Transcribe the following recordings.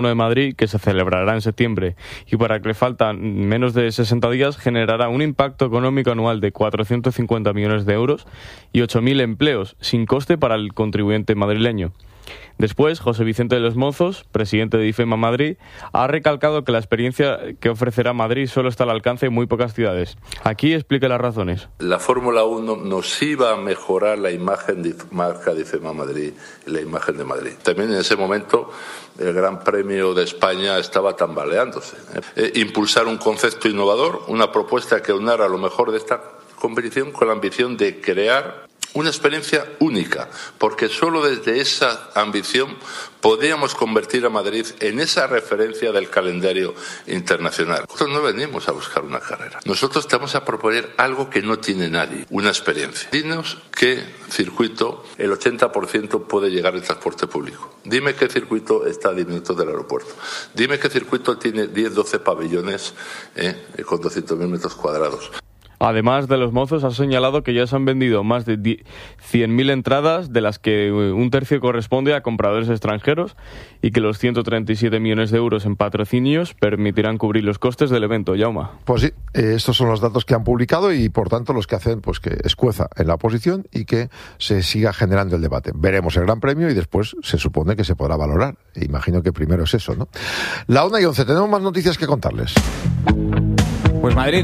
de Madrid, que se celebrará en septiembre y para el que faltan menos de 60 días, generará un impacto económico anual de 450 millones de euros y 8.000 empleos, sin coste para el contribuyente madrileño. Después, José Vicente de los Mozos, presidente de IFEMA Madrid, ha recalcado que la experiencia que ofrecerá Madrid solo está al alcance de muy pocas ciudades. Aquí explica las razones. La Fórmula 1 nos iba a mejorar la imagen de marca de IFEMA Madrid y la imagen de Madrid. También en ese momento el Gran Premio de España estaba tambaleándose. Impulsar un concepto innovador, una propuesta que aunara lo mejor de esta competición con la ambición de crear una experiencia única, porque solo desde esa ambición podíamos convertir a Madrid en esa referencia del calendario internacional. Nosotros no venimos a buscar una carrera. Nosotros estamos a proponer algo que no tiene nadie, una experiencia. Dinos qué circuito el 80% puede llegar en transporte público. Dime qué circuito está a 10 minutos del aeropuerto. Dime qué circuito tiene 10-12 pabellones con 200.000 metros cuadrados. Además de los Mozos, ha señalado que ya se han vendido más de 100.000 entradas, de las que un tercio corresponde a compradores extranjeros, y que los 137 millones de euros en patrocinios permitirán cubrir los costes del evento. Jauma. Pues sí, estos son los datos que han publicado y, por tanto, los que hacen pues que escueza en la oposición y que se siga generando el debate. Veremos el Gran Premio y después se supone que se podrá valorar. Imagino que primero es eso, ¿no? La 1:11, tenemos más noticias que contarles. Pues Madrid,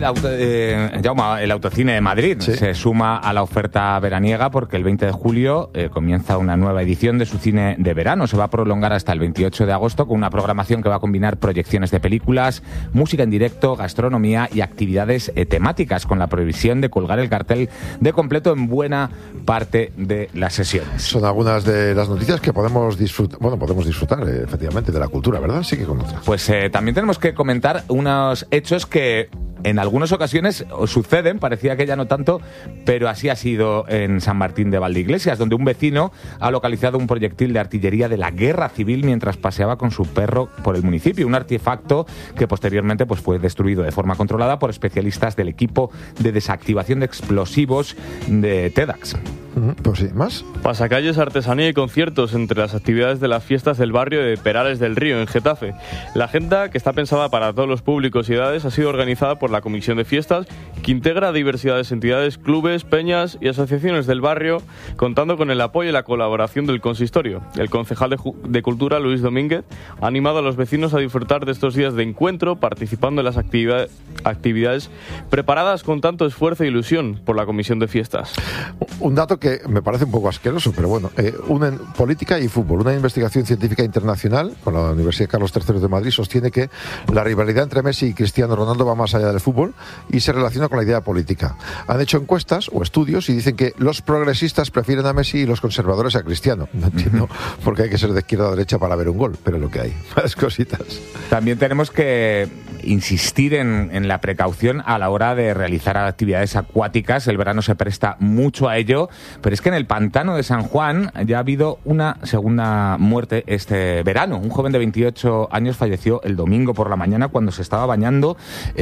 Jaume, el Autocine de Madrid se suma a la oferta veraniega porque el 20 de julio comienza una nueva edición de su cine de verano. Se va a prolongar hasta el 28 de agosto con una programación que va a combinar proyecciones de películas, música en directo, gastronomía y actividades temáticas, con la previsión de colgar el cartel de completo en buena parte de las sesiones. Son algunas de las noticias que podemos disfrutar efectivamente de la cultura, ¿verdad? Sí que con otras. Pues también tenemos que comentar unos hechos que en algunas ocasiones suceden, parecía que ya no tanto, pero así ha sido en San Martín de Valdeiglesias, donde un vecino ha localizado un proyectil de artillería de la Guerra Civil mientras paseaba con su perro por el municipio, un artefacto que posteriormente pues fue destruido de forma controlada por especialistas del equipo de desactivación de explosivos de TEDx. Pues sí, ¿más? Pasacalles, artesanía y conciertos entre las actividades de las fiestas del barrio de Perales del Río, en Getafe. La agenda, que está pensada para todos los públicos y edades, ha sido organizada por la Comisión de Fiestas, que integra diversidades entidades, clubes, peñas y asociaciones del barrio, contando con el apoyo y la colaboración del consistorio. El concejal de Cultura, Luis Domínguez, ha animado a los vecinos a disfrutar de estos días de encuentro, participando en las actividades preparadas con tanto esfuerzo e ilusión por la Comisión de Fiestas. Un dato que me parece un poco asqueroso, pero bueno, una en política y fútbol. Una investigación científica internacional con la Universidad Carlos III de Madrid sostiene que la rivalidad entre Messi y Cristiano Ronaldo va más allá del fútbol y se relaciona con la idea política. Han hecho encuestas o estudios y dicen que los progresistas prefieren a Messi y los conservadores a Cristiano. No entiendo por qué hay que ser de izquierda a derecha para ver un gol, pero es lo que hay. Más cositas. También tenemos que insistir en la precaución a la hora de realizar actividades acuáticas. El verano se presta mucho a ello, pero es que en el pantano de San Juan ya ha habido una segunda muerte este verano. Un joven de 28 años falleció el domingo por la mañana cuando se estaba bañando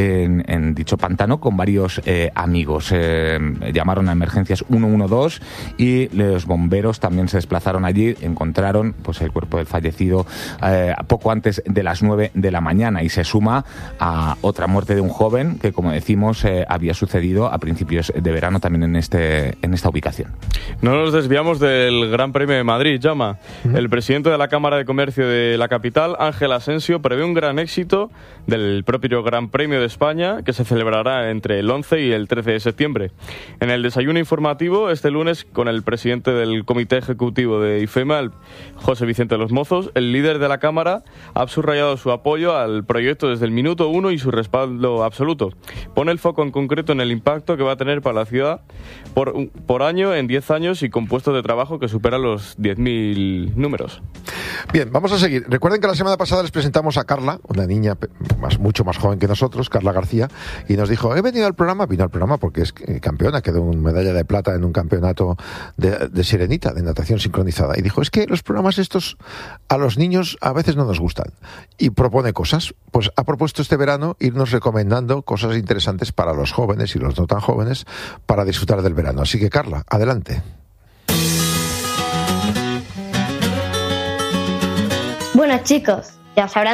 en dicho pantano con varios amigos. Llamaron a emergencias 112 y los bomberos también se desplazaron allí. Encontraron pues el cuerpo del fallecido poco antes de las 9 de la mañana y se suma a otra muerte de un joven que, como decimos, había sucedido a principios de verano también en esta ubicación. No nos desviamos del Gran Premio de Madrid, Llama. El presidente de la Cámara de Comercio de la capital, Ángel Asensio, prevé un gran éxito del propio Gran Premio de España, que se celebrará entre el 11 y el 13 de septiembre. En el desayuno informativo, este lunes, con el presidente del Comité Ejecutivo de IFEMA, José Vicente de los Mozos, el líder de la Cámara ha subrayado su apoyo al proyecto desde el minuto 1 y su respaldo absoluto. Pone el foco en concreto en el impacto que va a tener para la ciudad por año en 10 años y con puestos de trabajo que superan los 10.000 números. Bien, vamos a seguir. Recuerden que la semana pasada les presentamos a Carla, una niña mucho más joven que nosotros, Carla García, y nos dijo, vino al programa porque es campeona, quedó una medalla de plata en un campeonato de sirenita, de natación sincronizada. Y dijo, es que los programas estos a los niños a veces no nos gustan. Y propone cosas. Pues ha propuesto este verano irnos recomendando cosas interesantes para los jóvenes y los no tan jóvenes para disfrutar del verano. Así que, Carla, adelante. Buenas, chicos. Ya sabrán